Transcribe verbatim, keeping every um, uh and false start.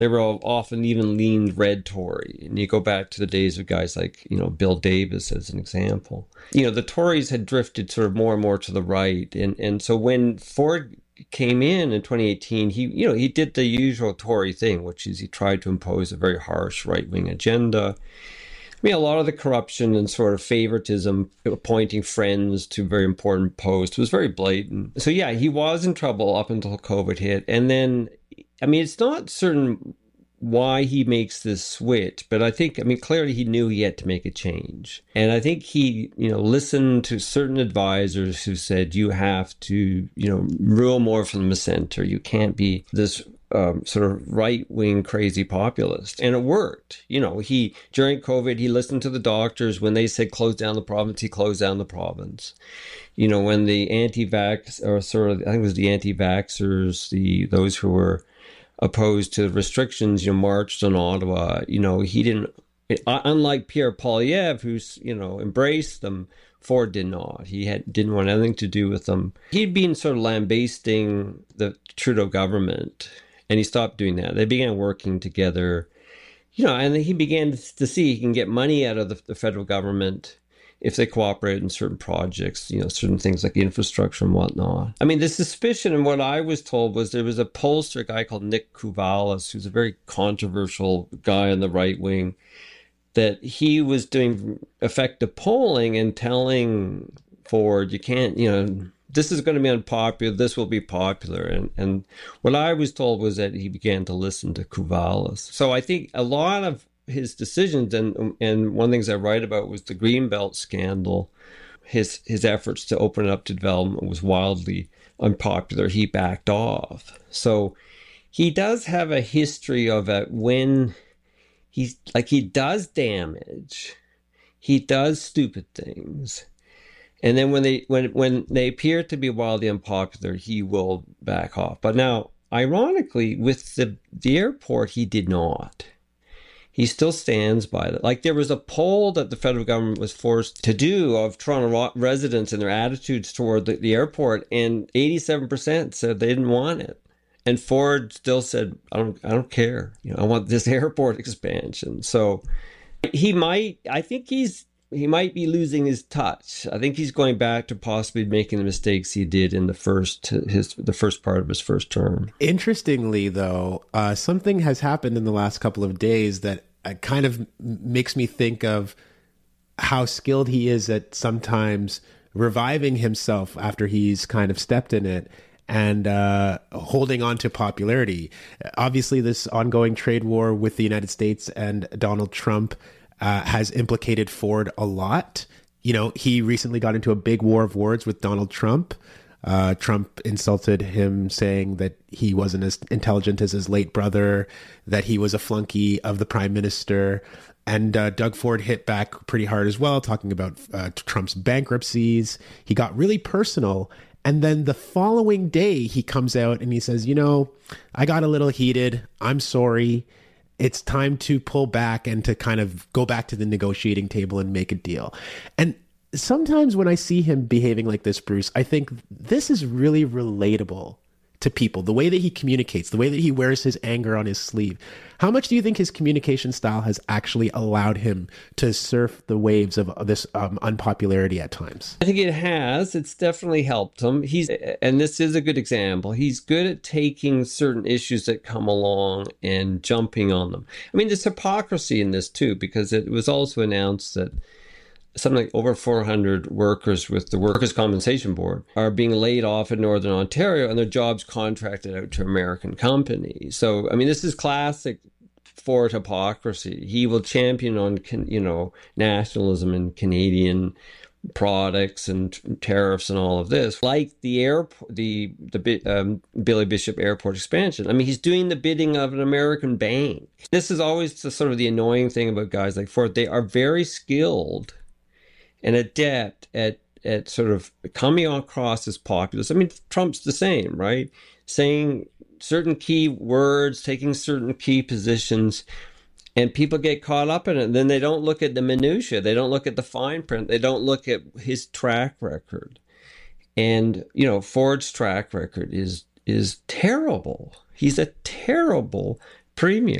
They were all often even leaned red Tory. And you go back to the days of guys like, you know, Bill Davis as an example. You know, the Tories had drifted sort of more and more to the right. And, and so when Ford came in in twenty eighteen, he, you know, he did the usual Tory thing, which is he tried to impose a very harsh right-wing agenda. I mean, a lot of the corruption and sort of favoritism, appointing friends to very important posts was very blatant. So yeah, he was in trouble up until COVID hit. And then, I mean, it's not certain why he makes this switch, but I think, I mean, clearly he knew he had to make a change. And I think he, you know, listened to certain advisors who said, you have to, you know, rule more from the center. You can't be this um, sort of right-wing crazy populist. And it worked. You know, he, during COVID, he listened to the doctors. When they said close down the province, he closed down the province. You know, when the anti-vax, or sort of, I think it was the anti-vaxxers, the those who were opposed to restrictions, you know, marched on Ottawa. You know, he didn't, unlike Pierre Poilievre, who's, you know, embraced them, Ford did not. He had didn't want anything to do with them. He'd been sort of lambasting the Trudeau government, and he stopped doing that. They began working together, you know, and he began to see he can get money out of the, the federal government if they cooperate in certain projects, you know, certain things like infrastructure and whatnot. I mean, the suspicion, and what I was told, was there was a pollster, a guy called Nick Kouvalis, who's a very controversial guy on the right wing, that he was doing effective polling and telling Ford, you can't, you know, this is going to be unpopular, this will be popular. And, and what I was told was that he began to listen to Kouvalis. So I think a lot of his decisions, and and one of the things I write about was the Greenbelt scandal. His his efforts to open it up to development was wildly unpopular. He backed off. So he does have a history of it when he's like he does damage, he does stupid things, and then when they when when they appear to be wildly unpopular, he will back off. But now, ironically, with the the airport, he did not. He still stands by that. Like, there was a poll that the federal government was forced to do of Toronto residents and their attitudes toward the, the airport, and eighty-seven percent said they didn't want it. And Ford still said, I don't, I don't care. You know, I want this airport expansion. So he might, I think he's, he might be losing his touch. I think he's going back to possibly making the mistakes he did in the first his the first part of his first term. Interestingly, though, uh, something has happened in the last couple of days that uh, kind of makes me think of how skilled he is at sometimes reviving himself after he's kind of stepped in it and uh, holding on to popularity. Obviously, this ongoing trade war with the United States and Donald Trump Uh, has implicated Ford a lot. You know, he recently got into a big war of words with Donald Trump. Uh, Trump insulted him, saying that he wasn't as intelligent as his late brother, that he was a flunky of the prime minister. And uh, Doug Ford hit back pretty hard as well, talking about uh, Trump's bankruptcies. He got really personal. And then the following day, he comes out and he says, you know, I got a little heated. I'm sorry. It's time to pull back and to kind of go back to the negotiating table and make a deal. And sometimes when I see him behaving like this, Bruce, I think this is really relatable to people. The way that he communicates, the way that he wears his anger on his sleeve. How much do you think his communication style has actually allowed him to surf the waves of this um, unpopularity at times? I think it has. It's definitely helped him. He's, and this is a good example. He's good at taking certain issues that come along and jumping on them. I mean, there's hypocrisy in this too, because it was also announced that something like over four hundred workers with the Workers' Compensation Board are being laid off in Northern Ontario and their jobs contracted out to American companies. So, I mean, this is classic Ford hypocrisy. He will champion on, you know, nationalism and Canadian products and tariffs and all of this, like the airport, the the um, Billy Bishop Airport expansion. I mean, he's doing the bidding of an American bank. This is always the, sort of the annoying thing about guys like Ford. They are very skilled and adept at at sort of coming across as populist. I mean, Trump's the same, right? Saying certain key words, taking certain key positions, and people get caught up in it. And then they don't look at the minutia. They don't look at the fine print. They don't look at his track record. And, you know, Ford's track record is is terrible. He's a terrible premium.